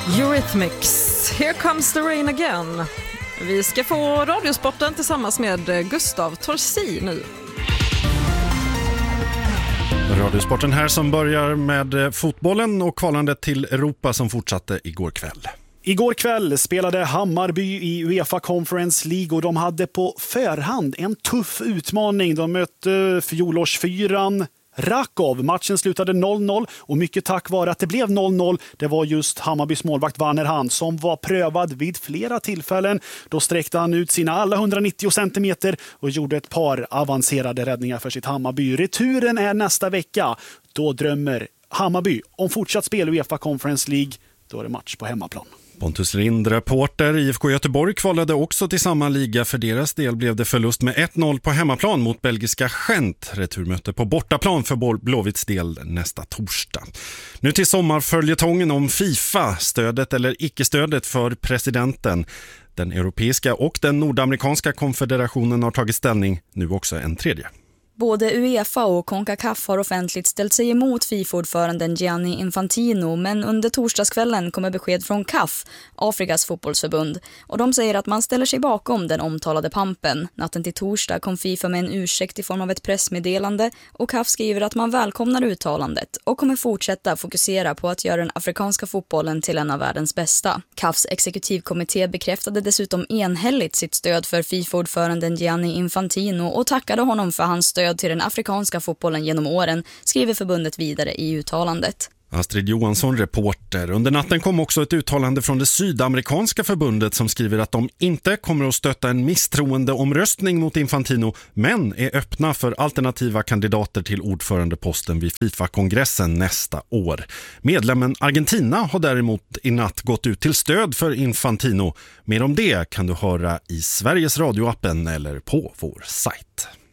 Eurythmics, Here Comes the Rain Again. Vi ska få Radiosporten tillsammans med Gustav Torsi nu. Radiosporten här som börjar med fotbollen och kvalandet till Europa som fortsatte igår kväll. Igår kväll spelade Hammarby i UEFA Conference League och de hade på förhand en tuff utmaning. De mötte fjolårsfyran Rakov. Matchen slutade 0-0 och mycket tack vare att det blev 0-0. Det var just Hammarbys målvakt Werner Hand som var prövad vid flera tillfällen. Då sträckte han ut sina alla 190 centimeter och gjorde ett par avancerade räddningar för sitt Hammarby. Returen är nästa vecka. Då drömmer Hammarby om fortsatt spel i UEFA Conference League. Då är det match på hemmaplan. Pontus Lind, reporter. IFK Göteborg kvalade också till samma liga. För deras del blev det förlust med 1-0 på hemmaplan mot belgiska Gent. Returmöte på bortaplan för Blåvitts del nästa torsdag. Nu till sommarföljetongen om FIFA, stödet eller icke-stödet för presidenten. Den europeiska och den nordamerikanska konfederationen har tagit ställning, nu också en tredje. Både UEFA och CONCACAF har offentligt ställt sig emot FIFA-ordföranden Gianni Infantino, men under torsdagskvällen kommer besked från CAF, Afrikas fotbollsförbund, och de säger att man ställer sig bakom den omtalade pampen. Natten till torsdag kom FIFA med en ursäkt i form av ett pressmeddelande och CAF skriver att man välkomnar uttalandet och kommer fortsätta fokusera på att göra den afrikanska fotbollen till en av världens bästa. CAFs exekutivkommitté bekräftade dessutom enhälligt sitt stöd för FIFA-ordföranden Gianni Infantino och tackade honom för hans stöd till den afrikanska fotbollen genom åren, skriver förbundet vidare i uttalandet. Astrid Johansson, reporter. Under natten kom också ett uttalande från det sydamerikanska förbundet som skriver att de inte kommer att stötta en misstroendeomröstning mot Infantino, men är öppna för alternativa kandidater till ordförandeposten vid FIFA-kongressen nästa år. Medlemmen Argentina har däremot i natt gått ut till stöd för Infantino. Mer om det kan du höra i Sveriges radioappen eller på vår sajt.